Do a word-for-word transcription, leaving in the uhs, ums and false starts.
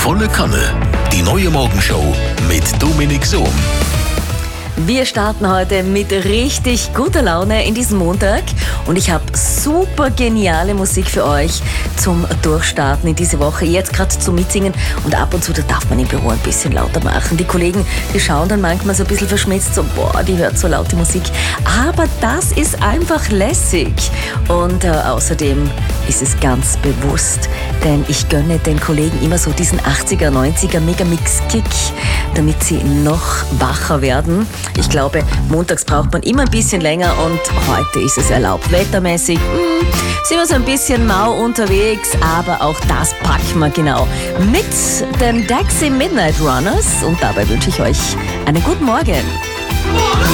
Volle Kanne. Die neue Morgenshow mit Dominik Sohm. Wir starten heute mit richtig guter Laune in diesen Montag und ich habe super geniale Musik für euch zum Durchstarten in diese Woche. Jetzt gerade zum Mitsingen und ab und zu, da darf man im Büro ein bisschen lauter machen. Die Kollegen, die schauen dann manchmal so ein bisschen verschmitzt, so boah, die hört so laute Musik. Aber das ist einfach lässig und äh, außerdem ist es ganz bewusst, denn ich gönne den Kollegen immer so diesen achtziger, neunziger Megamix-Kick, damit sie noch wacher werden. Ich glaube, montags braucht man immer ein bisschen länger und heute ist es erlaubt. Wettermäßig mh, sind wir so ein bisschen mau unterwegs, aber auch das packen wir genau mit den Dexy Midnight Runners und dabei wünsche ich euch einen guten Morgen.